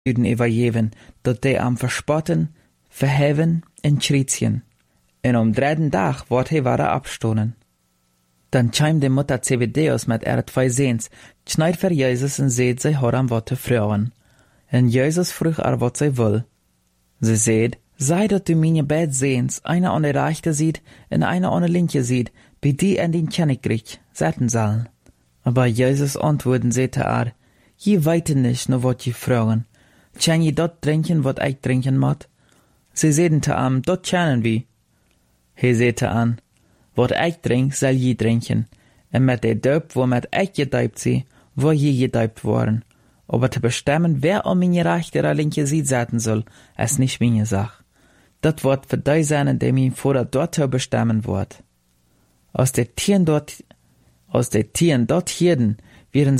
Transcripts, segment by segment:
Juden übergeben, dat die am verspotten, verheven en schriezien. En dritten Tag wordt hij wieder abstonen. Dan chim de Mutter Zebedeus met twee Seens, schneid voor Jezus en seht zij hoor am wat te vrouwen. En Jezus vroeg wat zij wil. Ze seht, sei dat du meine beid Seens, einer an der rechte sieht, en einer an der linke sieht, wie die en den Königreich setzen sollen. Aber Jesus antworten sehte je weiten nicht nur wat je fragen. Kann je dort trinken, wat ich trinken moet? Sie sehten te dort kennen wir. Hij sehte an, wat ich trink, soll je trinken, en met de Doop, womit ich gedeupt sie, wo je gedeupt worden. Aber te bestimmen, wer an meine rechte oder linke Seite setzen soll, ist nicht meine Sache. Dat wird für die sein, die mein Vater dort bestimmen wird. Aus de Tieren dort hirden, wären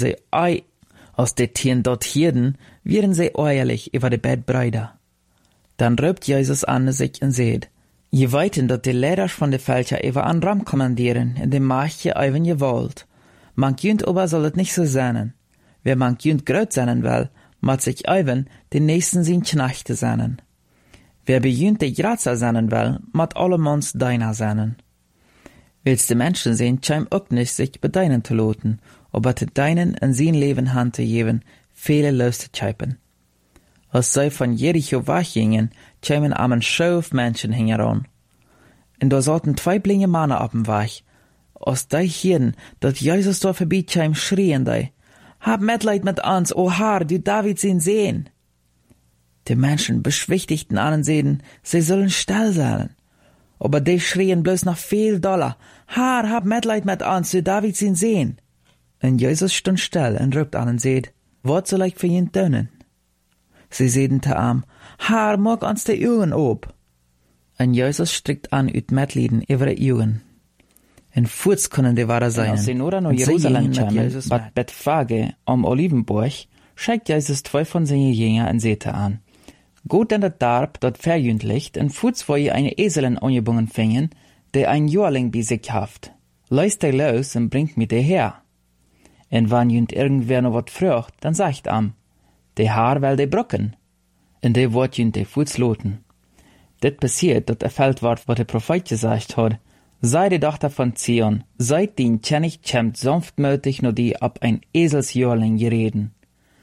sie eierlich über die Bettbrüder. Dann rübt Jesus an sich und seht, je weiten dat die Leiders von de Völker über an Ram kommandieren, in dem Machtje even je wollt. Man künt aber soll het nicht so sein. Wer man künt gröt sein will, mat sich even den nächsten sin Knechte sein. Wer bejunt de Grazer sein will, mat alle Mons deiner sein. Willst de Menschen sehen, scheim ook nicht sich bedeinen zu loten, aber te deinen in sein Leben Hand zu geben, viele Löste scheipen. Als zij von Jericho weggingen, kämen am Schoof Menschen hingeran. Und da sollten zwei blinde Männer auf dem Weg. Als die hierden, dat Jesus da vorbei käm, schrien die, hab Mitleid mit uns, o Herr, du David sein Sehen. Die Menschen beschwichtigten an und sehten, sie sollen still sein. Aber die schrien bloß noch viel doller, Herr, hab Mitleid mit uns, du David sein Sehen. Und Jesus stund still und rübt an und seht, wat soll ich für ihn tun? Sie sehten te Herr, mag uns de Augen op. En Jesus strickt an ut Mitleiden über die Augen. En voets kunnen die ware sein. Als sie nur nach Jerusalem kamen, bad Bethphage am Olivenburg, schickt Jesus zwei von seinen Jüngern und sehte an. Gut denn das Darb, dort verjündlicht, en voets wo ihr eine Eselin angebungen fingen, der ein Jüngling bei sich haft. Leist der los und bringt mir der her. En wann jünd irgendwer noch wat frucht, dann sagt de Haar wel de brokken. En de wordt jünd de voets loten. Dit passiert, dat erfüllt wordt wat de Prophet gesagt hat. Sei die Tochter von Zion, seid die König kämmt sanftmütig nur die ab ein Eselsjörling gereden.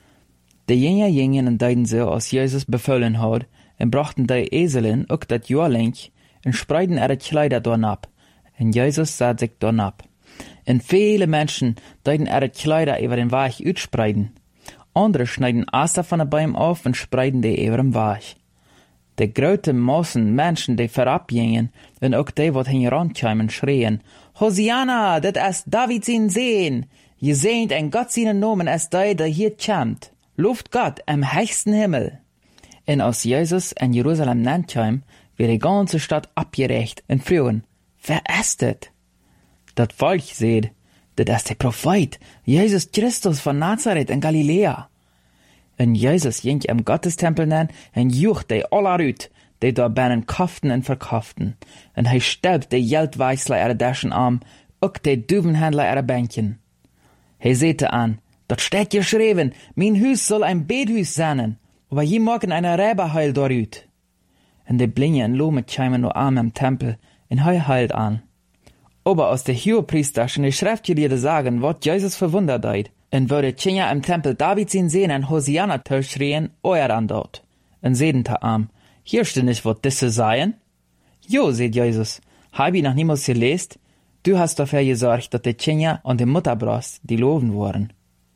De Jünger gingen und deiden so, als Jesus befohlen hat, und brachten die Eselin auch dat Jörling und spreiden ihre Kleider dorn ab. Und Jesus sah sich dorn ab. Und viele Menschen deiden ihre Kleider über den Weg utspreiden. Andere schneiden Aster von den Bäumen auf und spreiden die über den Weg. De grote Massen Menschen, die vorabgingen, und auch die, wat hingerankamen, schrien, Hosianna, dat ist David sein Sehen. Je seht en Gott seinen Namen ist der hier kämmt. Lobt Gott am höchsten Himmel. Und als Jesus in Jerusalem nankam, wird die ganze Stadt abgerecht und frühen, wer ist das? Dat Volk seht, dat ist der Prophet, Jesus Christus von Nazareth in Galiläa. Und Jesus ging im Gottestempel nen und jucht die aller uit, die da binnen kauften und verkauften. Und hij stelbt die Geldweißler ihre Daschen am, auch die Duvenhändler ihre Bänkchen. Hij sehte an, dort steht geschrieben, mein Hus soll ein Bethuis sein, aber je morgen eine Räberheil dorüt. Und die Blinge und Lohme kämen nur am im Tempel, und hij heilt an. Aber aus der Hohepriester schon die Schriftgelehrten sagen, wat Jesus verwundert hat, und würde Kinder im Tempel David ihn sehen und Hosianna schreien, euer an dort. Und sehten ta hier steht nicht, wat disse seien? Jo, seht Jesus, hab ich noch niemals gelesen, du hast dafür gesorgt, dass die Kinder und die Mutterbrust die loben waren.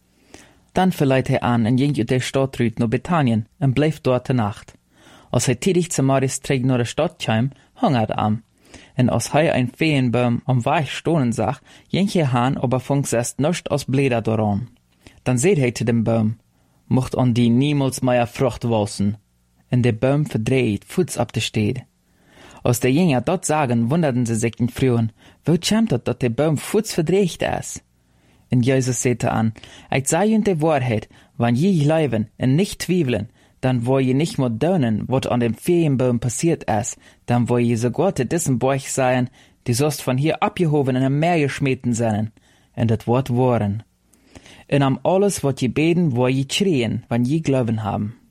Dann verleiht er an und ging ut der Stadt rüt nach Bethanien und bleib dort die Nacht. Als er tätig zum Morgens trägt nach der Stadt kam, hungert Und als er ein Feenbaum am Weg stohnen sah, ging er han, aber funks erst nicht aus Bläder daran. Dann seht er zu dem Baum, mocht an die niemals mehr Frucht wachsen. Und der Baum verdreht, Fuß ab der Stede. Als der Jünger dort sagen, wunderten sie sich in Frühen, wo kämmt das, dass der Baum Fuß verdreht ist? Und Jesus sagte an, ich sage ihnen die Wahrheit, wenn je glauben und nicht zweifeln, dann wo je nicht mehr dönen, was an dem Feenbaum passiert ist, dann wo je sogar zu diesem Bauch sein, die sollst von hier abgehoben in ein Meer geschmeten sein. Und das Wort waren. Und am alles, was je beten, wo je schrien, wenn je Glauben haben.